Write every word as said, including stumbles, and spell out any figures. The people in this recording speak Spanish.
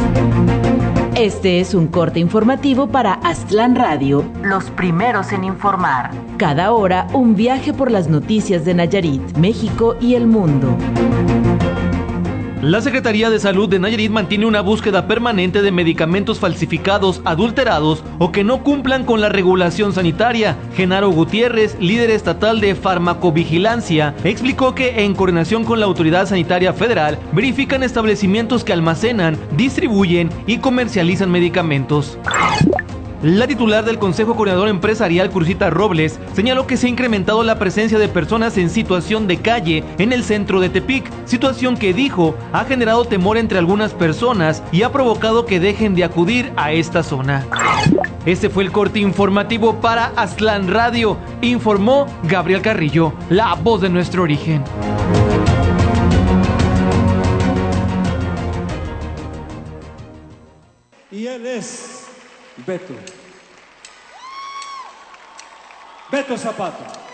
Este es un corte informativo para Aztlán Radio, los primeros en informar. Cada hora, un viaje por las noticias de Nayarit, México y el mundo. La Secretaría de Salud de Nayarit mantiene una búsqueda permanente de medicamentos falsificados, adulterados o que no cumplan con la regulación sanitaria. Genaro Gutiérrez, líder estatal de farmacovigilancia, explicó que en coordinación con la Autoridad Sanitaria Federal verifican establecimientos que almacenan, distribuyen y comercializan medicamentos. La titular del Consejo Coordinador Empresarial, Cruzita Robles, señaló que se ha incrementado la presencia de personas en situación de calle en el centro de Tepic, situación que dijo ha generado temor entre algunas personas y ha provocado que dejen de acudir a esta zona. Este fue el corte informativo para Aztlán Radio, informó Gabriel Carrillo, la voz de nuestro origen. Y él es Beto. Beto Zapata.